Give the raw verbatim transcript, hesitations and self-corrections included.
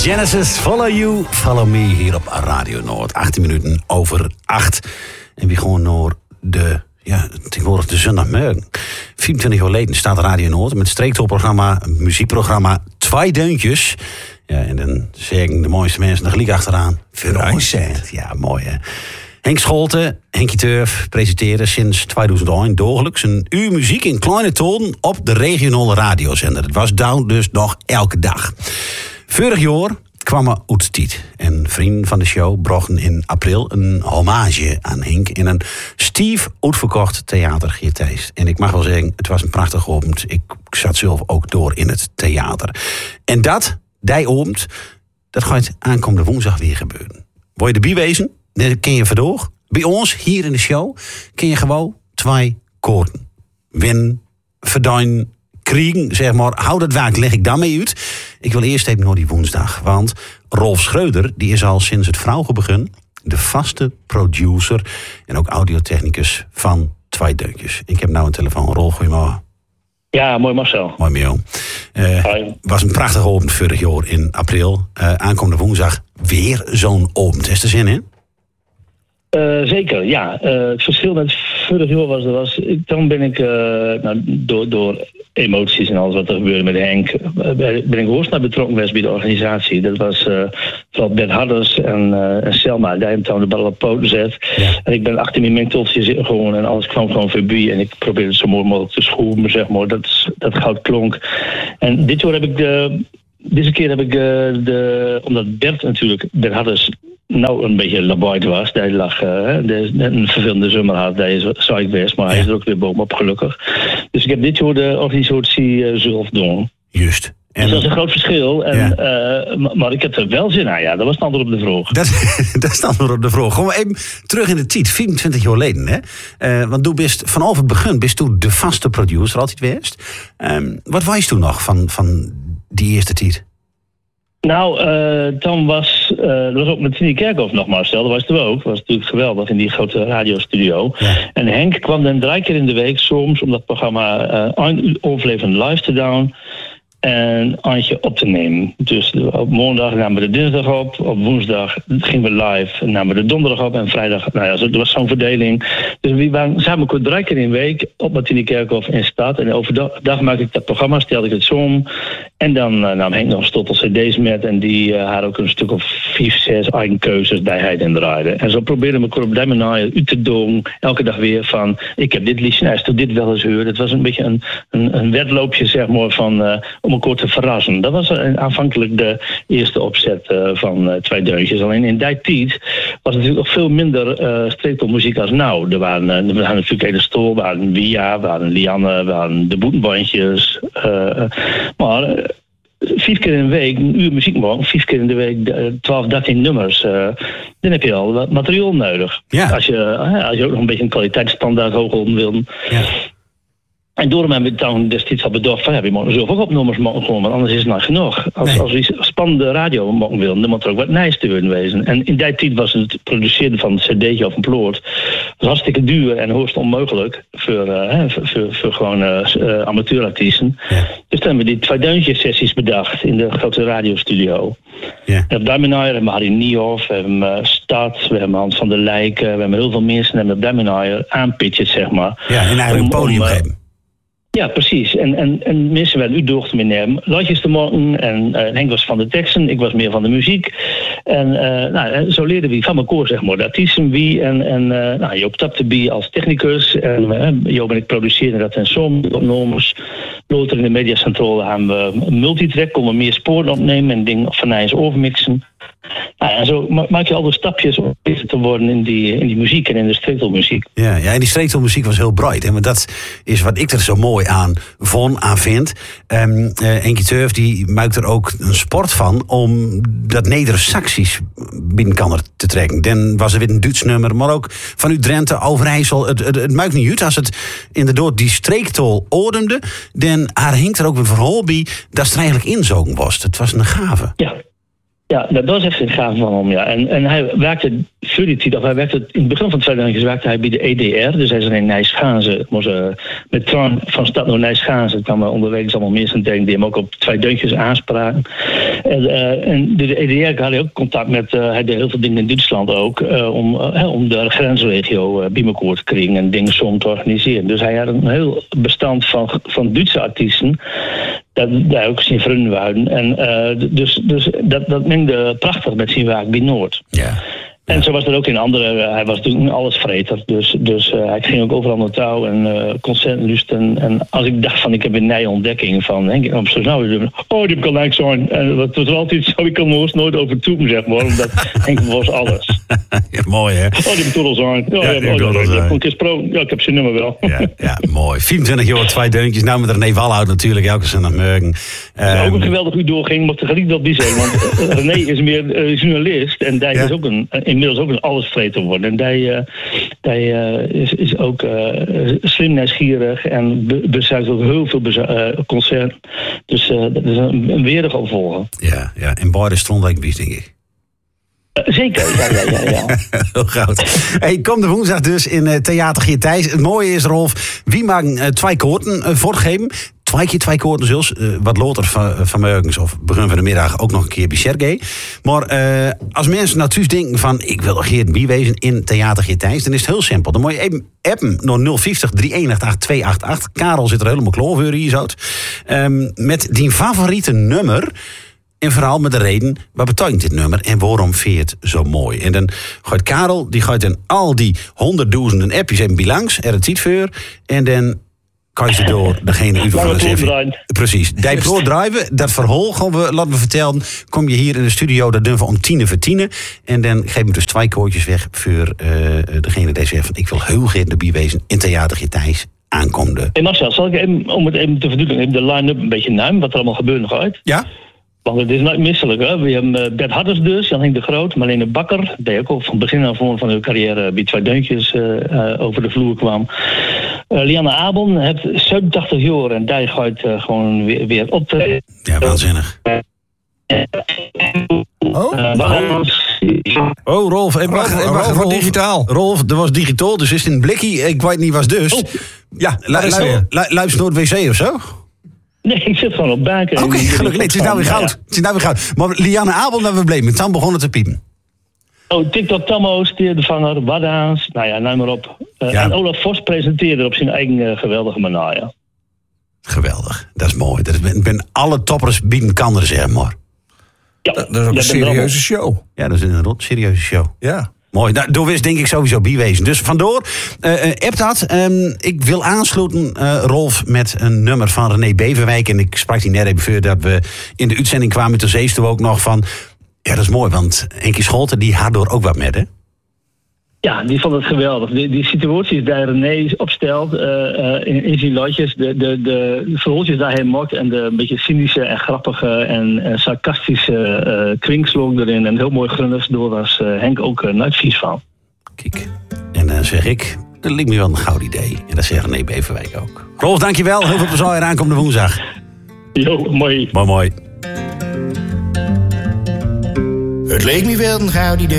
Genesis, Follow You, Follow Me hier op Radio Noord. achttien minuten over acht. En wie gewoon naar de, ja, tegenwoordig de zondagmorgen. vierentwintig jaar geleden staat Radio Noord met het streektolprogramma, een muziekprogramma, Twee Deuntjes. Ja, en dan zeggen de mooiste mensen nog gelijk achteraan. Verrassend. Ja, mooi hè. Henk Scholten, Henkie Turf, presenteren sinds tweeduizend één dagelijks een uur muziek in kleine toon op de regionale radiozender. Het was down dus nog elke dag. Vorig jaar kwam er uit tijd. En vrienden van de show brachten in april een hommage aan Henk in een stief uitverkocht theater Geertijs. En ik mag wel zeggen, het was een prachtig avond. Ik zat zelf ook door in het theater. En dat, die avond, dat gaat aankomende woensdag weer gebeuren. Wil je erbij wezen? Dan ken je vandoor. Bij ons, hier in de show, ken je gewoon twee koorden. Win, verduin, kriegen, zeg maar. Hou dat waak, leg ik dan mee uit. Ik wil eerst even naar die woensdag. Want Rolf Schreuder, die is al sinds het vrouwenbegin de vaste producer en ook audiotechnicus van Twee Deuntjes. Ik heb nou een telefoon. Rolf, goeiemorgen. Ja, mooi Marcel. Mooi Mio. Het uh, was een prachtige avond vorig jaar in april. Uh, aankomende woensdag weer zo'n avond. Is er zin in? Uh, zeker, ja. Uh, het verschil met vorig jaar was, was dan ben ik uh, nou, door, door emoties en alles wat er gebeurde met Henk, uh, ben ik hoogst naar betrokken geweest bij de organisatie. Dat was uh, vooral Bert Harders en, uh, en Selma, die hem toen de bal op poten zet. Ja. En ik ben achter mijn mengtoltje zitten gewoon en alles kwam gewoon voorbij en ik probeerde het zo mooi mogelijk te schoenen, zeg maar, dat, dat goud klonk. En dit jaar heb ik de, deze keer heb ik de, de omdat Bert natuurlijk, Bert Harders nou een beetje laboid was. Hij lag uh, de, een vervelende zomer had. Hij is saai geweest, maar hij is er ook weer bovenop gelukkig. Dus ik heb dit jaar de organisatie uh, zelf doen. Juist. En dus dat is een groot verschil. En, ja. uh, maar ik heb er wel zin aan. Ja, dat was het antwoord op de vraag. Dat, dat is het antwoord op de vraag. Gewoon even terug in de tijd. vierentwintig jaar geleden. Hè? Uh, want toen bist vanaf het begin bist toen de vaste producer altijd geweest. Um, wat was toen nog van, van die eerste tijd? Nou, uh, dan was, uh, dat was ook met Tini Kerkhoff nog, Marcel, dat was het ook. Dat was natuurlijk geweldig in die grote radiostudio. Ja. En Henk kwam dan drie keer in de week soms om dat programma uh, overlevend live te doen en eindje op te nemen. Dus op maandag namen we de dinsdag op, op woensdag gingen we live en namen we de donderdag op en vrijdag, nou ja, er was zo'n verdeling. Dus we waren samen kort drie keer in de week op met Tini Kerkhoff in stad en overdag maakte ik dat programma, stelde ik het zo om. En dan uh, nam Henk nog een stottel cd's met en die uh, had ook een stuk of vijf, zes eigen keuzes bij hij en draaide. En zo probeerde ik op die manier uit te doen, elke dag weer van, ik heb dit liedje, nou, is toch dit wel eens hoor. Het was een beetje een, een, een wedloopje, zeg maar, van, uh, om elkaar te verrassen. Dat was uh, aanvankelijk de eerste opzet uh, van uh, Twee Deuntjes. Alleen in die tijd was het natuurlijk nog veel minder uh, streektelmuziek als nou. Er waren, uh, er waren natuurlijk hele Stoel, er waren Via, er waren Lianne, er waren de Boetenbandjes. Uh, maar uh, vijf keer in de week, een uur muziek maken, vijf keer in de week, twaalf, dertien nummers. Uh, dan heb je al wat materiaal nodig. Ja. Als, je, uh, als je ook nog een beetje een kwaliteitsstandaard hoog onder wil. Ja. En daarom hebben we dan destijds al bedacht van ja, we moeten zoveel opnummers maken gewoon, want anders is het nou genoeg. Als, nee. als we spannende radio maken willen, dan moet er ook wat nijsturen wezen. En in die tijd was het produceren van een cd'tje of een ploot was hartstikke duur en hoogst onmogelijk voor, uh, voor, voor, voor gewoon uh, uh, amateurartiesten. Ja. Dus dan hebben we die Twee Deuntjes sessies bedacht in de grote radiostudio. Ja. En op die manier hebben we Harry Niehoff, we hebben uh, Stad, we hebben Hans van der Lijken, we hebben heel veel mensen en op die manier aanpitchen, zeg maar. Ja, en eigenlijk een podium om, geven. Ja, precies. En, en, en mensen werden u dochter meenemen. Liedjes te maken. En uh, Henk was van de teksten, ik was meer van de muziek. En uh, nou, zo leerden we van elkaar, zeg maar, de artiesten wie. En, en uh, nou, Joop tapte bij als technicus. En uh, Joop en ik produceerden dat en zo opnames. Later in de mediacentrale hebben we een multitrack, konden we meer sporen opnemen en dingen van eens overmixen. Nou ja, zo maak je al de stapjes om beter te worden in die, in die muziek en in de streektelmuziek. Ja, ja, en die streektelmuziek was heel bright. Hè? Maar dat is wat ik er zo mooi aan vond, aan vind. Um, uh, Henkie Turf die maakt er ook een sport van om dat Neder-Saxisch binnenkander te trekken. Dan was er weer een Duits nummer, maar ook van u Drenthe, Overijssel. Het, het, het maakt niet uit als het inderdaad die streektol oordemde. Dan haar hinkt er ook een verhaal bij dat ze er eigenlijk inzogen was. Het was een gave. Ja. Ja, dat was echt een gave van hem, ja. En, en hij werkte, voor die tijd, of hij werkte, in het begin van het tweeduizend werkte hij bij de E D R. Dus hij is er in Nijsgaanse, moest, uh, met tram van stad naar Nijsgaanse. Er kwamen onderweg allemaal mensen tegen die hem ook op Twee Deuntjes aanspraken. En, uh, en de E D R had ook contact met, uh, hij deed heel veel dingen in Duitsland ook, uh, om, uh, om de grensregio uh, bij elkaar te krijgen en dingen zo te organiseren. Dus hij had een heel bestand van, van Duitse artiesten, dat daar ook zijn vrienden waren. En uh, dus, dus dat, dat mengde prachtig met zijn werk bij Noord. Ja. En zo was dat ook in andere. Hij was natuurlijk een allesvreter. Dus, dus uh, hij ging ook overal naar touw en uh, concerten lusten. En als ik dacht van ik heb een nieuwe ontdekking van Henk op zo snel. Oh, die heb ik al lang zo'n. En dat was altijd zo. Ik kan er nooit over toepen, zeg maar. Omdat Henk was alles. Ja, mooi hè. Oh, die heb ik al zo'n. Oh, ja, ja, oh, ja, ja, gesproken. Ja, ik heb zijn nummer wel. Ja, ja, mooi. vierentwintig jaar, twee deuntjes. Nou met René Walhout natuurlijk. Elke zondagmorgen. Dat is ook een geweldig uur doorging. Maar tegelijk dat die zijn. Want uh, René is meer uh, journalist. En hij ja. is ook een. Inmiddels ook een allesvreter worden. En die, uh, die uh, is, is ook uh, slim nieuwsgierig en be- bezuigt ook heel veel bezu- uh, concerten. Dus uh, dat is een, een weerdig opvolger. Ja, ja. En beide Strondwijkbies, denk ik. Uh, zeker, ja, ja, ja. ja. Heel groot. Hey, kom de woensdag dus in uh, Theater Geert Thijs. Het mooie is, Rolf, wie maakt uh, twee koorten uh, voortgeven? Twee keer twee koorten zelfs. Uh, wat later van, van morgens of begin van de middag ook nog een keer bij Sergej. Maar uh, als mensen nou thuis denken van ik wil Geert bijwezen in Theater Geert Thijs, dan is het heel simpel. Dan moet je even appen naar nul vijftig drie een acht acht twee acht acht. Karel zit er helemaal klaar voor hier zo. Um, met die favoriete nummer. En vooral met de reden, wat betekent dit nummer en waarom vind je het zo mooi? En dan gaat Karel, die gaat dan al die honderdduizenden appjes even bilangs, er het ziet voor. En dan kan je ze door degene u van even. Precies. Die pro driven, dat verhaal gaan we, laten we vertellen. Kom je hier in de studio, dat doen we om tien voor tien. En dan geef ik dus twee koortjes weg voor uh, degene die zegt van ik wil heel graag erbij wezen in Theater Geert Thijs aankomende. Hey Marcel, zal ik even, om het even te verduidelijken, even de line-up een beetje naam, wat er allemaal gebeurt nog uit? Ja. Want het is nooit misselijk. Hè? We hebben uh, Bert Hadders dus, Jan Henk de Groot, Marlene Bakker, die ook al van begin af van hun carrière bij twee deuntjes uh, uh, over de vloer kwam. Uh, Lianne Abel heeft zevenentachtig jaar en die gaat uh, gewoon weer, weer optreden. Ja, waanzinnig. Oh, uh, oh Rolf, ik mag, ik mag Rolf, digitaal. Rolf, dat was digitaal, dus is het een blikkie. Ik weet niet wat dus. Oh. Ja, lu- lu- lu- luister door het wc of zo? Nee, ik zit gewoon op buiken. Oké, okay, gelukkig. Nee, het is nou weer goud. Het is nou weer goud. Maar Lianne Abel, daar we bleven. Met Tam begonnen te piepen. Oh, TikTok Tammo, de vanger, Waddaans. Nou ja, neem maar op. Uh, ja. En Olaf Vos presenteerde op zijn eigen uh, geweldige manier. Ja. Geweldig. Dat is mooi. Dat is, ben, ben alle toppers bieden kan er, zeg maar. Ja, dat, dat is ook een serieuze show. Ja, dat is een rot serieuze show. Ja. Mooi, nou, door wist denk ik sowieso bijwezen. Dus vandoor, uh, uh, app dat. Um, ik wil aansluiten, uh, Rolf, met een nummer van René Beverwijk. En ik sprak die net even voor dat we in de uitzending kwamen met de Zeestuw ook nog van. Ja, dat is mooi, want Enkie Scholten, die had door ook wat met, hè? Ja, die vond het geweldig. Die, die situaties die René opstelt uh, uh, in, in zijn lotjes, de, de, de verhaaltjes die hij maakt en de een beetje cynische en grappige en, en sarcastische uh, kwinkslag erin en heel mooi grunners, door was uh, Henk ook uh, nooit vies van. Kijk, en dan uh, zeg ik, dat lijkt me wel een goud idee. En dat zegt René Beverwijk ook. Rolf, dankjewel. Heel veel plezier aankomende woensdag. Jo, mooi. Mooi, mooi. Het leek me wel een goud idee.